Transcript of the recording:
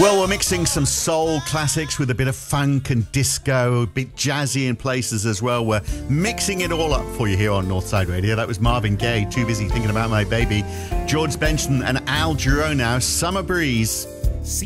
Well, we're mixing some soul classics with a bit of funk and disco, a bit jazzy in places as well. We're mixing it all up for you here on Northside Radio. That was Marvin Gaye, Too Busy Thinking About My Baby. George Benson and Al Jarreau now, Summer Breeze.